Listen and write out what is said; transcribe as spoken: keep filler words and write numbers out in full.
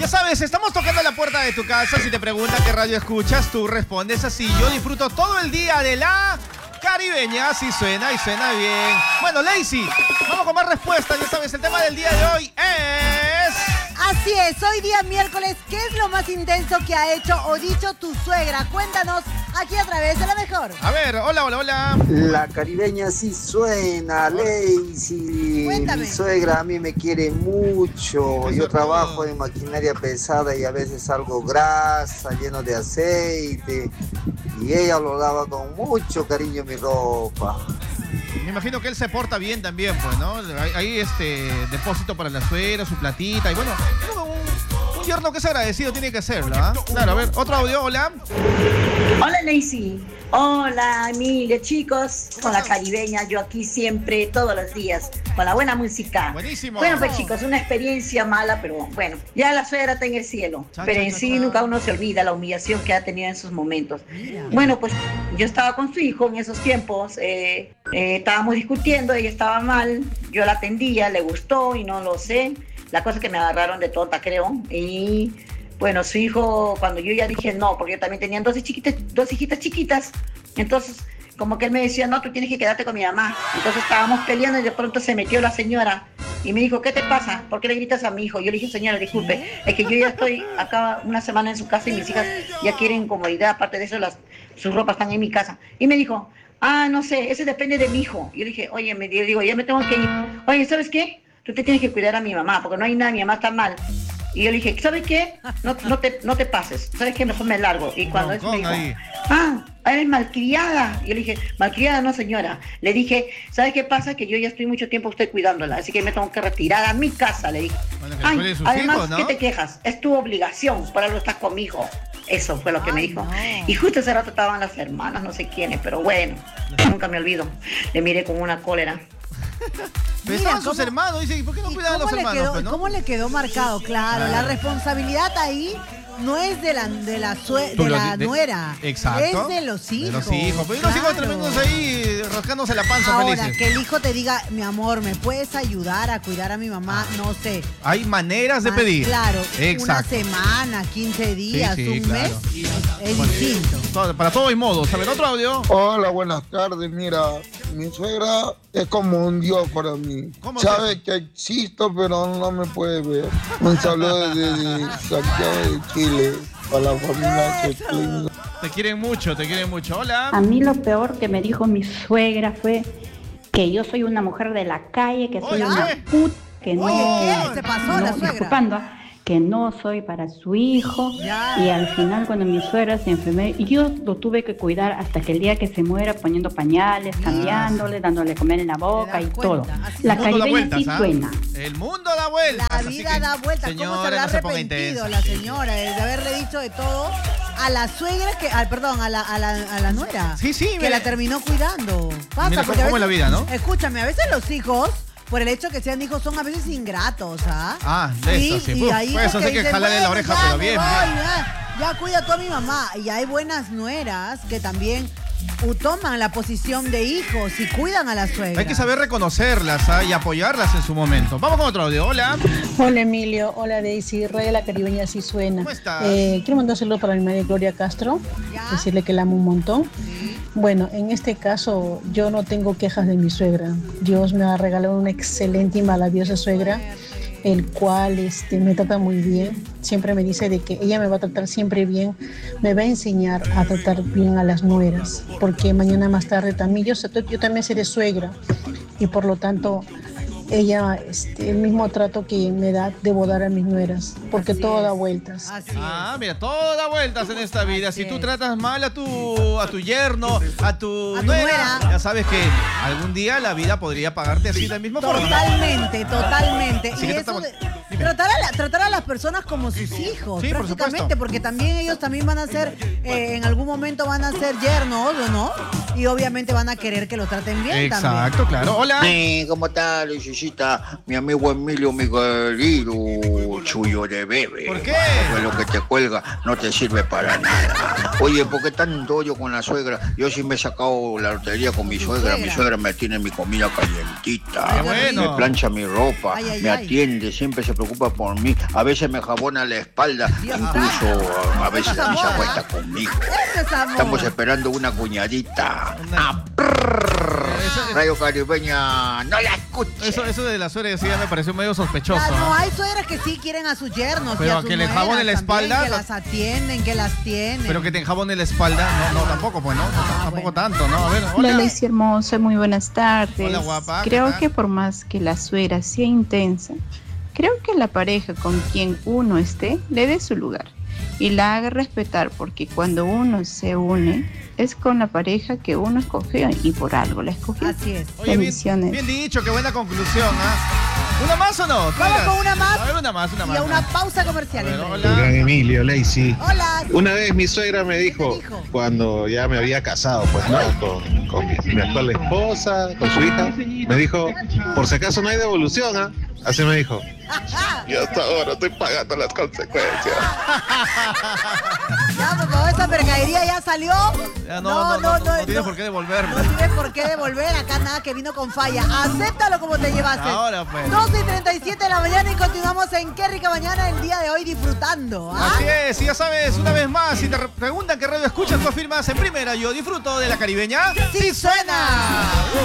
Ya sabes, estamos tocando la puerta de tu casa. Si te preguntan qué radio escuchas, tú respondes así. Yo disfruto todo el día de la Caribeña. Así suena y suena bien. Bueno, Lazy, vamos con más respuestas. Ya sabes, el tema del día de hoy es... Así es, hoy día miércoles, ¿qué es lo más intenso que ha hecho o dicho tu suegra? Cuéntanos aquí a través de La Mejor. A ver, hola, hola, hola. La Caribeña sí suena, Lazy. Cuéntame. Mi suegra a mí me quiere mucho. Yo trabajo en maquinaria pesada y a veces salgo grasa, lleno de aceite. Y ella lo lava con mucho cariño mi ropa. Me imagino que él se porta bien también, pues, ¿no? Hay, hay este depósito para la suegra, su platita. Y bueno, un, un yerno que es agradecido tiene que hacerlo, ¿ah? ¿eh? Claro, a ver, otro audio, hola. Hola, Lazy. Hola, Emilia, chicos. Con la Caribeña, yo aquí siempre, todos los días, con la buena música. Buenísimo. Bueno, pues chicos, una experiencia mala, pero bueno, ya la suegra está en el cielo. Cha, pero cha, en cha, sí cha. nunca uno se olvida la humillación que ha tenido en sus momentos. Mira. Bueno, pues yo estaba con su hijo en esos tiempos, eh, eh, estábamos discutiendo, ella estaba mal, yo la atendía, le gustó y no lo sé. La cosa es que me agarraron de tonta, creo, y... Bueno, su hijo, cuando yo ya dije no, porque yo también tenía dos, chiquitas, dos hijitas chiquitas, entonces como que él me decía, no, tú tienes que quedarte con mi mamá. Entonces estábamos peleando y de pronto se metió la señora y me dijo, ¿qué te pasa? ¿Por qué le gritas a mi hijo? Yo le dije, señora, disculpe, es que yo ya estoy acá una semana en su casa y mis hijas ya quieren comodidad, aparte de eso las, sus ropas están en mi casa. Y me dijo, ah, no sé, ese depende de mi hijo. Yo le dije, oye, me yo digo, ya me tengo que ir. Oye, ¿sabes qué? Tú te tienes que cuidar a mi mamá, porque no hay nada, mi mamá está mal. Y yo le dije, ¿sabes qué? No, no, te, no te pases, ¿sabes qué? Mejor me largo. Y cuando eso me dijo, ahí. ah, eres malcriada. Y yo le dije, malcriada no, señora. Le dije, ¿sabes qué pasa? Que yo ya estoy mucho tiempo usted cuidándola, así que me tengo que retirar a mi casa, le dije. Bueno, que Ay, cuide sus además, hijos, ¿no? ¿qué te quejas? Es tu obligación, por algo estás conmigo. Eso fue lo que me Ay, dijo. no. Y justo ese rato estaban las hermanas, no sé quiénes, pero bueno, nunca me olvido. Le miré con una cólera. Pero Mira, estaban sus ¿cómo- hermanos, dice, ¿y por qué no ¿Y cuidan a cómo los le hermanos? quedó, pues, ¿no? cómo le quedó marcado? Claro, la responsabilidad ahí no es de la, de la, sue- Tú de lo la di- de- nuera. Exacto. Es de los hijos. De los hijos. Pues, y los hijos claro. tremendos ahí rascándose la panza Ahora, felices. que el hijo te diga, mi amor, ¿me puedes ayudar a cuidar a mi mamá? No sé. Hay maneras de Ah, pedir. Claro, una Exacto. semana, quince días, Sí, sí, un claro. mes, es Bueno, distinto. todo- para todo hay modos. A ver, otro audio. Hola, buenas tardes. Mira, mi suegra es como un dios para mí. ¿Cómo es Sabe que existo, pero no me puede ver. Un saludo desde Santiago de Chile para la familia Checlín. Te quieren mucho, te quieren mucho. Hola. A mí lo peor que me dijo mi suegra fue que yo soy una mujer de la calle, que soy Oye, una ¿qué? puta, que no... Oye, ¿qué? Se pasó la no, suegra. disculpando, ¿ah? que no soy para su hijo. Ya. Y al final, cuando mi suegra se enfermó, y yo lo tuve que cuidar hasta que el día que se muera, poniendo pañales, cambiándole, dándole comer en la boca das y cuenta, todo. así La es. El mundo da caribeña vueltas, sí ¿ah? suena. El mundo da vueltas. La así vida que, da vueltas. ¿Cómo se señora, habrá no se ponga arrepentido intensa. la señora de haberle dicho de todo a la suegra que, al perdón, a la, a la, a la nuera? Sí, sí, Que mira. la terminó cuidando. Pasa, Mira porque a cómo es la veces- vida, ¿no? Escúchame, a veces los hijos, por el hecho que sean hijos, son a veces ingratos, ¿ah? Ah, de eso, sí. Y Uf, ahí pues hijos eso sí que dicen, jalarle la "Bueno, oreja, ya pero me bien, voy, bien". Ya, ya cuida tú a mi mamá. Y hay buenas nueras que también uh, toman la posición de hijos y cuidan a la suegra. Hay que saber reconocerlas, ¿ah? Y apoyarlas en su momento. Vamos con otro audio. Hola. Hola Emilio, hola Daisy, Radio La Caribeña sí suena. ¿Cómo estás? Eh, quiero mandar un saludo para mi madre Gloria Castro, ¿Ya? decirle que la amo un montón. Bueno, en este caso yo no tengo quejas de mi suegra. Dios me ha regalado una excelente y maravillosa suegra, el cual este, me trata muy bien. Siempre me dice de que ella me va a tratar siempre bien, me va a enseñar a tratar bien a las nueras, porque mañana más tarde también, yo, yo también seré suegra y por lo tanto ella, este, el mismo trato que me da, debo dar a mis nueras, porque Así todo es. da vueltas. Así Ah, mira, todo da vueltas en esta vida. Así Si tú es. tratas mal a tu, a tu yerno, a tu, A tu nuera, nuera. ya sabes que algún día la vida podría pagarte así de misma es. forma. Totalmente, totalmente. Así Y que eso tratamos- de- dime. tratar, a la- tratar a las personas como sus hijos, Sí, por prácticamente, supuesto. porque también ellos también van a ser, eh, en algún momento van a ser yernos, ¿o no? Y obviamente van a querer que lo traten bien también. Exacto, claro. Hola. Eh, ¿Cómo está, Luisita? Mi amigo Emilio Miguelito, chuyo de bebé. ¿Por qué? Porque lo que te cuelga no te sirve para nada. Oye, ¿por qué tanto yo con la suegra? Yo sí me he sacado la lotería con mi Tu suegra. Mi suegra. suegra me tiene mi comida calientita. Ay, bueno. Me plancha mi ropa. Ay, ay, me ay. atiende. Siempre se preocupa preocupa por mí. A veces me jabona la espalda, incluso a veces ni se acuesta conmigo. Estamos esperando una cuñadita. Ah, Radio Caribeña, no la escuches. Eso, eso de la suegra sí ya me pareció medio sospechoso. Ya, no, ¿eh? hay suegras que sí quieren a sus yernos. Pero y a a sus que le nueras enjabonen la también, espalda. Que las atienden, que las tienen. Pero que te enjabonen la espalda, no, no, tampoco, pues, ¿no? Ah, tampoco bueno. tanto, ¿no? A ver, Hola, hola. Lacey hermosa, muy buenas tardes. Hola, guapa, ¿qué Creo tal? que por más que la suegra sea intensa, creo que la pareja con quien uno esté le dé su lugar y la haga respetar, porque cuando uno se une es con la pareja que uno escogió y por algo la escogió. Así es. Oye, bien, Bendiciones. bien dicho, qué buena conclusión, ¿ah? ¿Una más o no? Vamos Digas. con una más. A ver, una más, una Y más. a una pausa comercial. A ver, en breve. hola. El gran Emilio, Lacey. Hola. Una vez mi suegra me dijo, ¿Qué dijo? cuando ya me había casado, pues, ¿no? Con, con mi, mi actual esposa, con su hija, me dijo, por si acaso no hay devolución, ¿ah? Así me dijo. Y hasta ahora estoy pagando las consecuencias. Ya, por favor, esa mercadería ya salió. Ya, no, no, no, no, no tienes por qué devolverme. No tienes por qué devolver acá nada que vino con falla. Acéptalo como te llevaste. Ahora, pues. doce y treinta y siete de la mañana y continuamos en Qué Rica Mañana el día de hoy disfrutando. ¿Ah? Así es, y ya sabes, una vez más, si te re- preguntan qué radio escuchas, tú afirmas en primera, yo disfruto de la caribeña. ¡Sí suena!